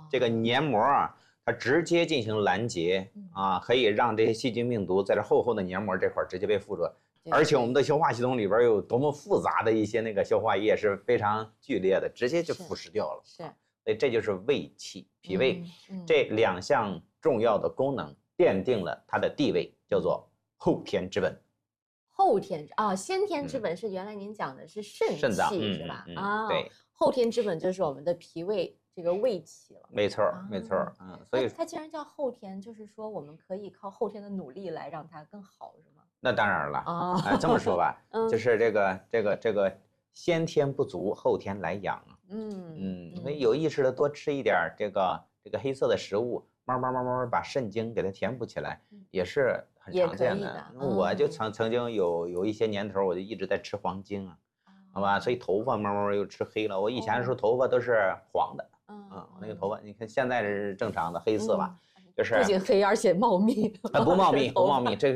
这个黏膜啊，它直接进行拦截啊，可以让这些细菌病毒在这厚厚的黏膜这块直接被附着。而且我们的消化系统里边有多么复杂的一些那个消化液是非常剧烈的，直接就腐蚀掉了。 是， 所以这就是胃气、脾胃这2项重要的功能，奠定了它的地位，叫做后天之本。 后天啊，先天之本是原来您讲的是肾气是吧？啊， 对， 后天之本就是我们的脾胃这个胃气了。 没错，没错， 所以它既然叫后天，就是说我们可以靠后天的努力来让它更好，是吗？ 那当然了，这么说吧，就是这个先天不足，后天来养。所以有意识的多吃一点这个黑色的食物，慢慢把肾精给它填补起来，也是很常见的。我就曾经有一些年头，我就一直在吃黄精啊，好吧，所以头发慢慢又吃黑了。我以前的时候头发都是黄的，那个头发你看现在是正常的黑色吧。就是不仅黑，而且茂密。 不茂密，不茂密。这个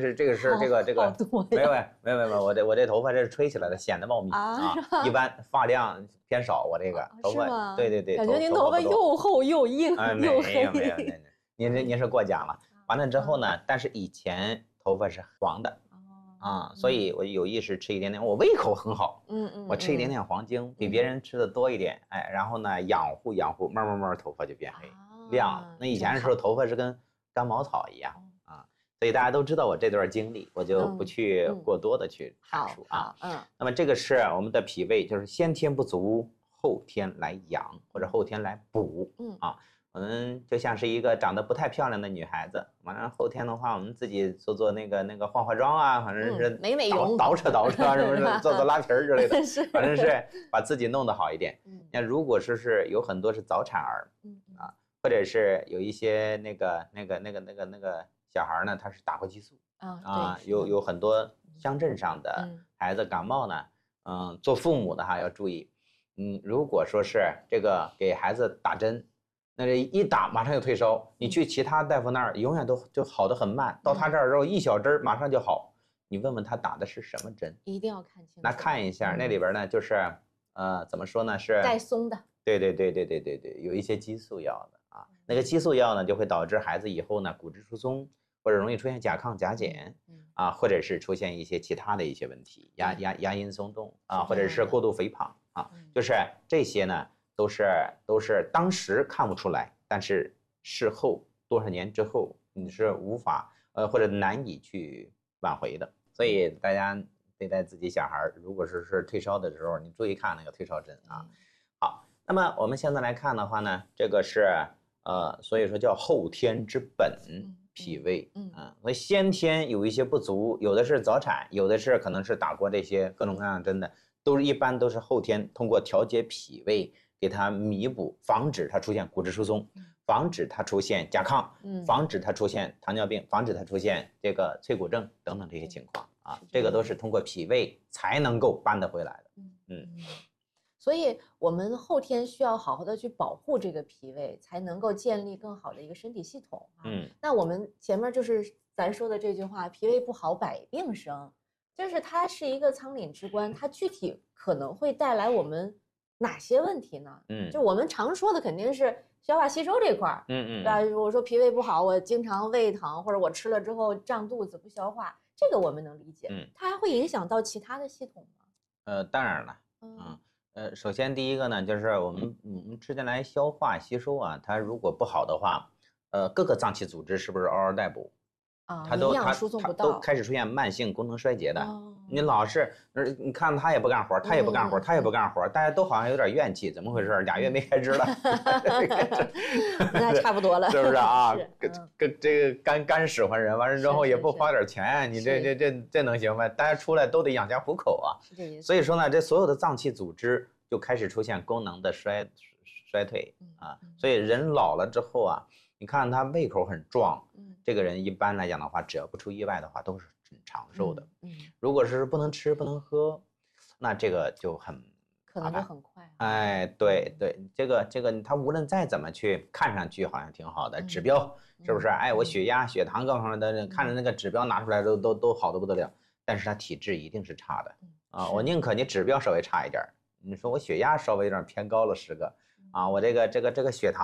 没有，我这头发这是吹起来的，显得茂密啊。一般发量偏少，我这个头发，对， 感觉您头发又厚又硬又黑。 没有，您是过奖了。完了之后呢，但是以前头发是黄的所以我有意识吃一点点，我胃口很好，我吃一点点黄精，比别人吃的多一点，然后呢养护，慢慢头发就变黑。亮，那以前的时候头发是跟干毛草一样所以大家都知道我这段经历，我就不去过多的去阐述那么这个是我们的脾胃，就是先天不足，后天来养或者后天来补我们就像是一个长得不太漂亮的女孩子，完了后天的话，我们自己做那个化妆啊，反正是美容捯饬是不是做拉皮儿之类的，反正是把自己弄得好一点。那如果说是有很多是早产儿或者是有一些那个小孩呢，他是打过激素有很多乡镇上的孩子感冒呢，做父母的要注意，如果说是这个给孩子打针，那这一打马上就退烧，你去其他大夫那儿永远就好得很慢，到他这儿之后1小针马上就好，你问问他打的是什么针， 一定要看清楚。 那看一下那里边呢，就是怎么说呢，是带松的， 对，有一些激素药的。那个激素药呢，就会导致孩子以后呢骨质疏松，或者容易出现甲亢、甲减或者是出现一些其他的一些问题，牙龈松动或者是过度肥胖就是这些呢都是当时看不出来，但是事后多少年之后你是无法或者难以去挽回的。所以大家对待自己小孩，如果是退烧的时候，你注意看那个退烧针好，那么我们现在来看的话呢，这个是所以说叫后天之本，脾胃所以先天有一些不足，有的是早产，有的是可能是打过这些各种各样的针的，一般都是后天通过调节脾胃给它弥补，防止它出现骨质疏松，防止它出现甲亢，防止它出现糖尿病，防止它出现这个脆骨症等等这些情况这个都是通过脾胃才能够扳得回来的。 所以我们后天需要好好的去保护这个脾胃，才能够建立更好的一个身体系统那我们前面就是咱说的这句话，脾胃不好百病生，就是它是一个仓廪之官，它具体可能会带来我们哪些问题呢？就我们常说的肯定是消化吸收这块对吧？我说脾胃不好，我经常胃疼，或者我吃了之后胀肚子不消化，这个我们能理解它还会影响到其他的系统吗？ 当然了首先第一个呢，就是我们吃进来消化吸收它如果不好的话，各个脏器组织是不是嗷嗷待哺它都开始出现慢性功能衰竭的你老是你看他也不干活，他也不干活，他也不干活，大家都好像有点怨气，怎么回事？2月没开支了那差不多了， 是不是跟这个干使唤人，完了之后也不花点钱，你这能行吗？大家出来都得养家糊口是这意思。 所以说呢，这所有的脏器组织就开始出现功能的衰退所以人老了之后你看他胃口很壮这个人一般来讲的话，只要不出意外的话，都是很长寿的如果是不能吃不能喝，那这个就很可能就很快对，这个他无论再怎么去看上去好像挺好的指标是不是我血压血糖各方面的看着那个指标拿出来都好得不得了，但是他体质一定是差的我宁可你指标稍微差一点，你说我血压稍微有点偏高了10个我这个血糖